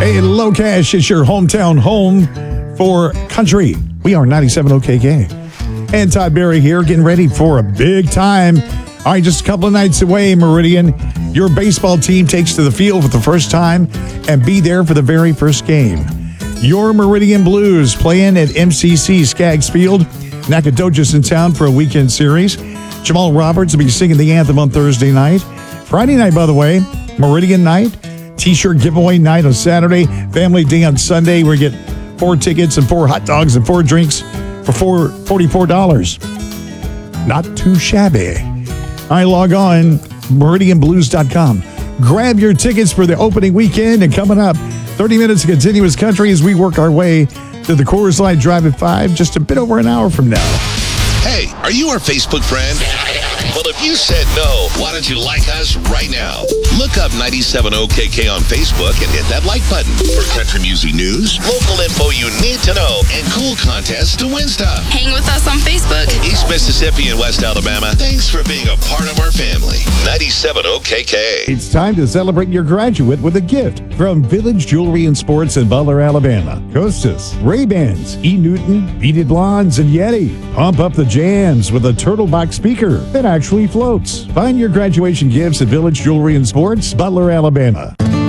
Hey, Low Cash is your hometown home for country. We are 97 OKK. And Todd Berry here, getting ready for a big time. All right, just a couple of nights away, Meridian. Your baseball team takes to the field for the first time and be there for the very first game. Your Meridian Blues playing at MCC Skaggs Field. Nacogdoches in town for a weekend series. Jamal Roberts will be singing the anthem on Thursday night. Friday night, by the way, Meridian night. T-shirt giveaway night on Saturday. Family day on Sunday. We get 4 tickets and 4 hot dogs and 4 drinks for $44. Not too shabby. I log on, meridianblues.com. Grab your tickets for the opening weekend, and coming up, 30 minutes of continuous country as we work our way to the Coors Light Drive at 5, just a bit over an hour from now. Hey, are you our Facebook friend? Well, if you said no, why don't you like us right now? Look up 97 OKK on Facebook and hit that like button for country music news, local info you need to know, and cool contests to win stuff. Hang with us on Facebook. East Mississippi and West Alabama, thanks for being a part of our family. 97 OKK. It's time to celebrate your graduate with a gift from Village Jewelry and Sports in Butler, Alabama. Costas, Ray-Bans, E. Newton, Beaded Blondes, and Yeti. Pump up the jams with a turtle box speaker that actually floats. Find your graduation gifts at Village Jewelry and Sports, Butler, Alabama.